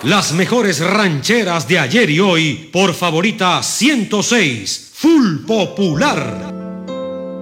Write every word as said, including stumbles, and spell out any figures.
Las mejores rancheras de ayer y hoy por Favorita ciento seis, Full Popular.